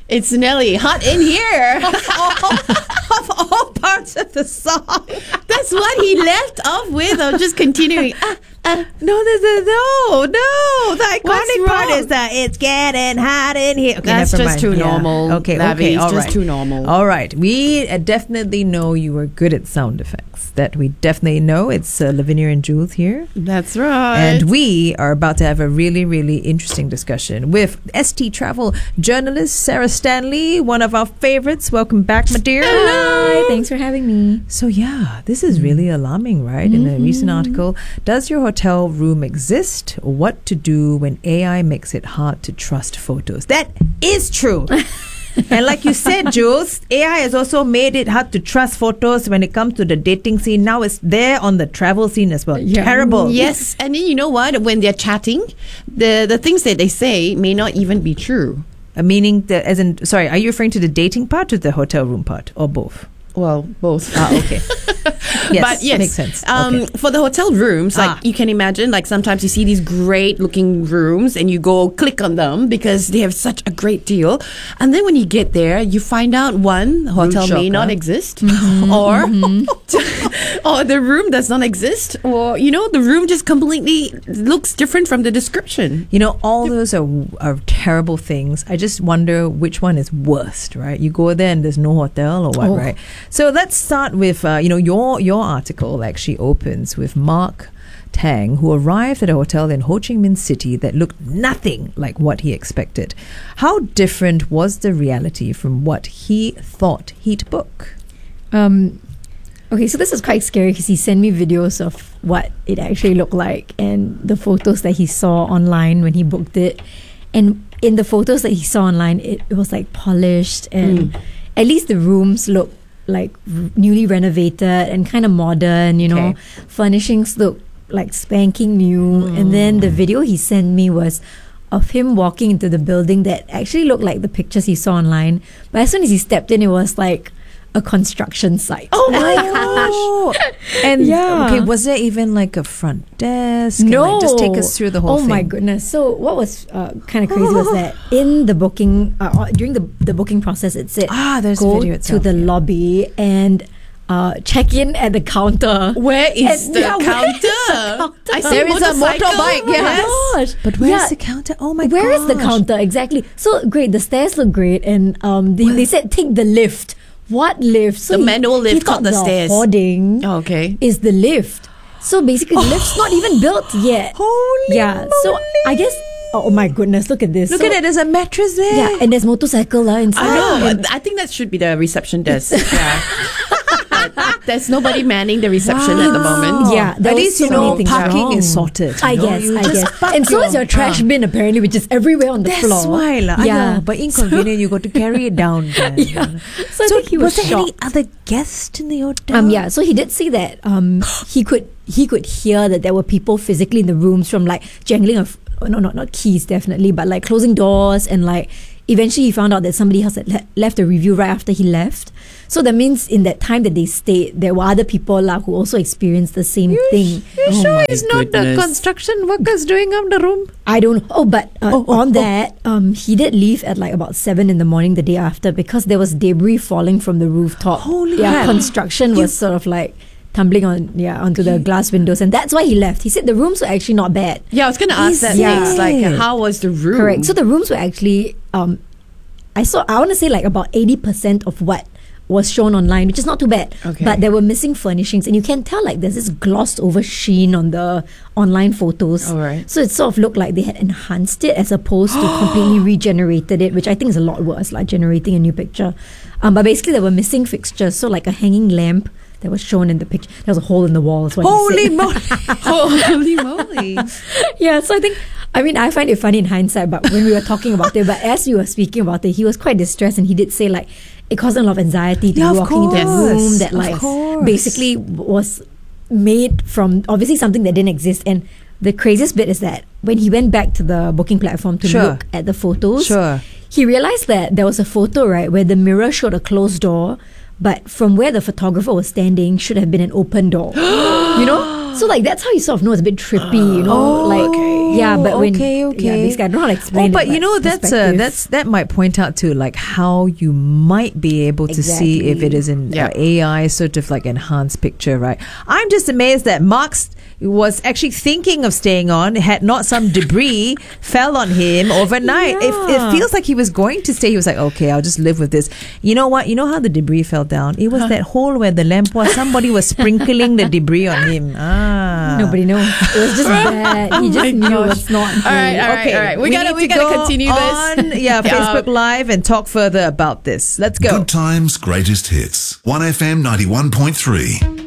It's Nelly. Hot in here. Of all parts of the song. That's what he left off with. I'm just continuing. No. The iconic part is that it's getting hot in here. Okay, that's just too normal. Okay, Lavi, all it's right. just too normal. All right. We definitely know you were good at sound effects. That we definitely know. It's Lavinia and Jules here. That's right. And we are about to have a really, really interesting discussion with ST Travel journalist Sarah Stanley, one of our favorites. Welcome back, my dear. Hi, thanks for having me. So yeah, this is really alarming, right? In a recent article, does your hotel room exist? What to do when AI makes it hard to trust photos? That is true. And like you said, Jules, AI has also made it hard to trust photos when it comes to the dating scene. Now it's there on the travel scene as well. Yeah. Terrible. Yes, and then you know what? When they're chatting, the things that they say may not even be true. Meaning, sorry, are you referring to the dating part or the hotel room part or both? Well, both. Okay. Yes, but yes, makes sense. Okay. For the hotel rooms, like you can imagine, like sometimes you see these great looking rooms and you go click on them because they have such a great deal. And then when you get there, you find out one, the hotel may not exist, or or the room does not exist, or, you know, the room just completely looks different from the description. You know, all those are terrible things. I just wonder which one is worst, right? You go there and there's no hotel or what, right? So let's start with, your article actually opens with Mark Tang, who arrived at a hotel in Ho Chi Minh City that looked nothing like what he expected. How different was the reality from what he thought he'd book? Okay, so this is quite scary because he sent me videos of what it actually looked like and the photos that he saw online when he booked it. And in the photos that he saw online, it was like polished and at least the rooms looked like newly renovated and kind of modern, furnishings look like spanking new. And then the video he sent me was of him walking into the building that actually looked like the pictures he saw online, but as soon as he stepped in, it was like a construction site. Oh my gosh. And okay, was there even like a front desk? No. Just take us through the whole thing. Oh my goodness. So what was kind of crazy was that in the booking, during the booking process, it said there's go a video itself, to the lobby and check in at the counter. Where is the counter? I see there is a motorbike. Yes. Oh my gosh. But where's the counter? Oh my gosh. Where is the counter? Exactly. So great. The stairs look great, and they said take the lift. What lift? So the manual lift he thought called the stairs. Hoarding is the lift. So basically, the lift's not even built yet. Holy moly. So I guess. Oh my goodness! Look at this. Look at it. There's a mattress there. Yeah, and there's motorcycle inside. I know. I think that should be the reception desk. There's nobody manning the reception at the moment. Yeah, at least parking is sorted. I guess. And so is your trash bin apparently, which is everywhere on the floor. That's why, yeah. But inconvenient. You got to carry it down. Yeah. So I think he was there any other guests in the hotel? Yeah. So he did say that he could hear that there were people physically in the rooms from like jangling of not keys definitely, but like closing doors, and like eventually he found out that somebody else had left a review right after he left. So that means in that time that they stayed, there were other people who also experienced the same thing. You sure it's not the construction workers doing up the room? I don't know. But that, he did leave at like about 7 a.m. the day after because there was debris falling from the rooftop. Holy crap. Construction was sort of like tumbling onto the glass windows, and that's why he left. He said the rooms were actually not bad. Yeah, I was going to ask that next. Like, how was the room? Correct. So the rooms were actually, I want to say like about 80% of what was shown online, which is not too bad. Okay. But there were missing furnishings, and you can tell like there's this glossed over sheen on the online photos. All right. So it sort of looked like they had enhanced it as opposed to completely regenerated it, which I think is a lot worse, like generating a new picture. But basically there were missing fixtures, so like a hanging lamp that was shown in the picture. There was a hole in the wall. Holy moly! Holy moly! Yeah, so I find it funny in hindsight, but when we were talking about it, but as we were speaking about it, he was quite distressed, and he did say like it caused a lot of anxiety to be walking into a room that like basically was made from obviously something that didn't exist. And the craziest bit is that when he went back to the booking platform to look at the photos, he realized that there was a photo, right, where the mirror showed a closed door, but from where the photographer was standing should have been an open door. You know? So like that's how you sort of know it's a bit trippy, you know? But when basically I don't know how to explain it. But you know, that might point out to like how you might be able to see if it is an AI sort of like enhanced picture, right? I'm just amazed that Mark's was actually thinking of staying on had not some debris fell on him overnight. It feels like he was going to stay. He was like, okay, I'll just live with this. You know what? You know how the debris fell down? It was that hole where the lamp was. Somebody was sprinkling the debris on him. Nobody knows. It was just bad. He just knew it's not good. All right. We gotta continue this. Facebook Live and talk further about this. Let's go. Good Times, Greatest Hits. 1FM 91.3.